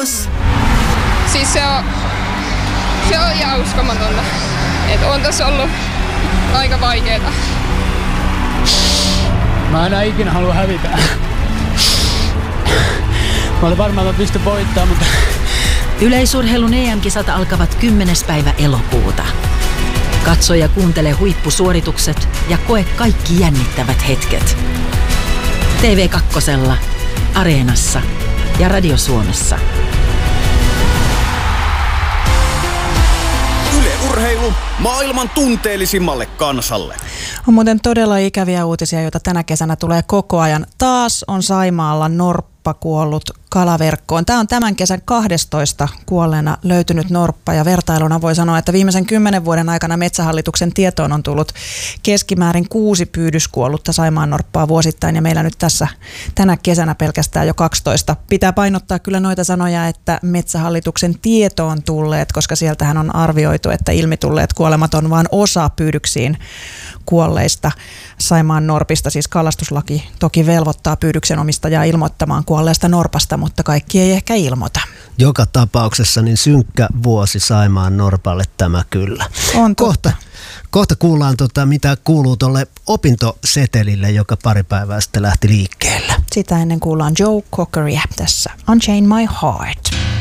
Plus. Siis se on ihan uskomatonta. Että on tässä ollut aika vaikeeta. Mä enää ikinä halua hävitä. Mä olin varmaan, että mä pystyn voittamaan, mutta... Yleisurheilun EM-kisat alkavat 10. päivä elokuuta. Katso ja kuuntele huippusuoritukset ja koe kaikki jännittävät hetket. TV2, Areenassa ja Radio Suomessa. Yle Urheilu maailman tunteellisimmalle kansalle. On muuten todella ikäviä uutisia, joita tänä kesänä tulee koko ajan. Taas on Saimaalla norppa kuollut kalaverkkoon. Tämä on tämän kesän 12 kuolleena löytynyt norppa ja vertailuna voi sanoa, että viimeisen 10 vuoden aikana Metsähallituksen tietoon on tullut keskimäärin 6 pyydyskuollutta Saimaan norppaa vuosittain ja meillä nyt tässä tänä kesänä pelkästään jo 12. Pitää painottaa kyllä noita sanoja, että Metsähallituksen tietoon tulleet, koska sieltähän on arvioitu, että ilmitulleet kuolemat on vain osa pyydyksiin kuolleista Saimaan norpista. Siis kalastuslaki toki velvoittaa pyydyksen omistajaa ilmoittamaan kuolleesta norpasta, mutta kaikki ei ehkä ilmoita. Joka tapauksessa niin synkkä vuosi Saimaan norpalle tämä kyllä. On Kohta kuullaan, mitä kuuluu tuolle opintosetelille, joka pari päivää sitten lähti liikkeelle. Sitä ennen kuullaan Joe Cockeria tässä Unchain My Heart.